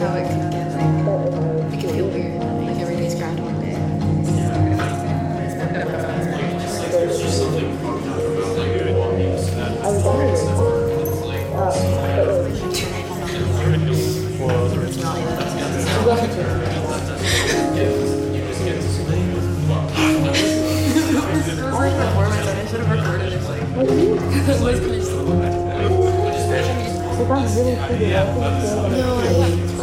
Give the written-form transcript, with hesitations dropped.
how it can get it can feel weird, like every day's Groundhog Day. I should have recorded it. If I'm really figured out, No,